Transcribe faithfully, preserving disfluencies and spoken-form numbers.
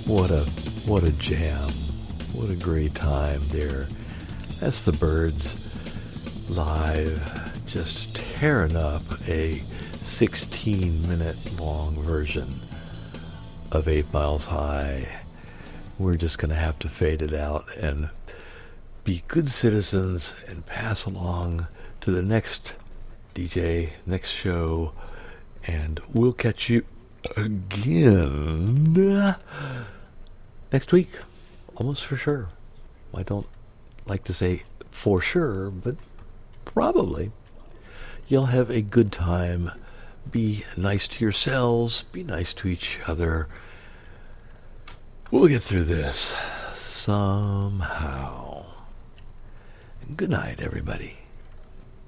What a what a jam. What a great time there. That's the Byrds live, just tearing up a sixteen minute long version of Eight Miles High. We're just going to have to fade it out and be good citizens and pass along to the next D J, next show, and we'll catch you again next week, almost for sure. I don't like to say for sure, but probably. You'll have a good time. Be nice to yourselves. Be nice to each other. We'll get through this somehow. Good night, everybody.